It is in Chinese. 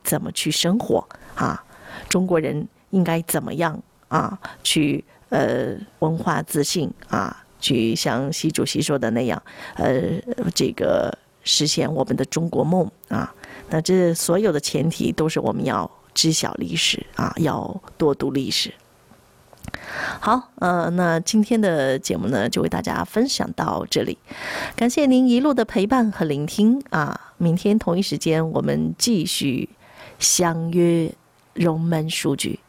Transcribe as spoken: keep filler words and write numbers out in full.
怎么去生活啊？中国人应该怎么样啊？去呃文化自信啊？去像习主席说的那样，呃，这个实现我们的中国梦啊。那这所有的前提都是我们要知晓历史啊，要多读历史。好，呃，那今天的节目呢，就为大家分享到这里，感谢您一路的陪伴和聆听啊！明天同一时间，我们继续相约龙门书局。